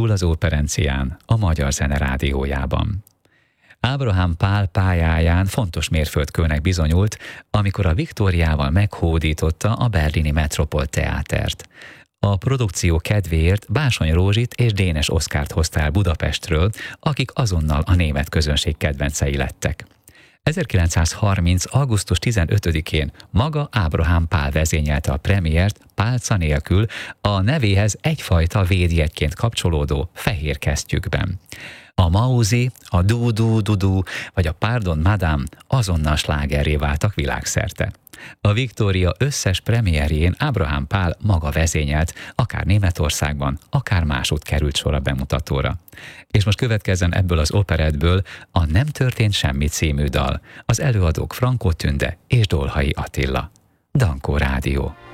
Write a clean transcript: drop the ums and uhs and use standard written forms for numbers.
Hol az Operencián, a Magyar Zene Rádiójában. Ábrahám Pál pályáján fontos mérföldkőnek bizonyult, amikor a Viktóriával meghódította a berlini Metropol Teátert. A produkció kedvéért Básony Rózsit és Dénes Oszkárt hozta el Budapestről, akik azonnal a német közönség kedvencei lettek. 1930. augusztus 15-én maga Ábrahám Pál vezényelte a premiért pálca nélkül a nevéhez egyfajta védjegyként kapcsolódó fehér kesztyűkben. A Mauzi, a Du-Du-Du-Du vagy a Pardon Madame azonnal slágerré váltak világszerte. A Viktória összes premierjén Ábrahám Pál maga vezényelt, akár Németországban, akár másút került sor a bemutatóra. És most következzen ebből az operettből a Nem történt semmi című dal, az előadók Frankó Tünde és Dolhai Attila. Dankó Rádió.